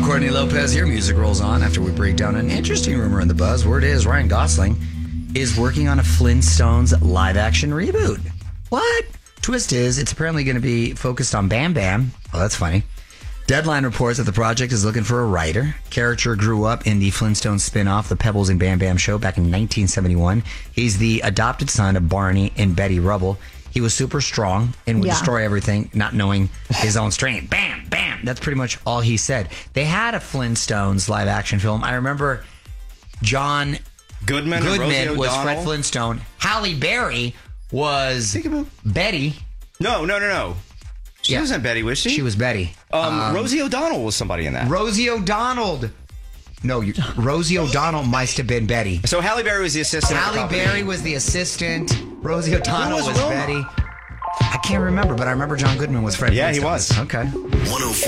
Courtney Lopez here. Music rolls on after we break down an interesting rumor in the buzz. Word is Ryan Gosling is working on a Flintstones live-action reboot. What? Twist is, it's apparently going to be focused on Bam Bam. Oh, that's funny. Deadline reports that the project is looking for a writer. Character grew up in the Flintstones spin-off, The Pebbles and Bam Bam Show, back in 1971. He's the adopted son of Barney and Betty Rubble. He was super strong and would destroy everything, not knowing his own strength. Bam, bam. That's pretty much all he said. They had a Flintstones live-action film. I remember John Goodman was Fred Flintstone. Halle Berry was Betty. No. She wasn't Betty, was she? She was Betty. Rosie O'Donnell was somebody in that. Rosie O'Donnell. No, Rosie O'Donnell must have been Betty. So Halle Berry was the assistant. Halle Berry was the assistant. Rosie O'Donnell was Betty. I can't remember, but I remember John Goodman was Fred Flintstone. Yeah, he was. Okay. 104.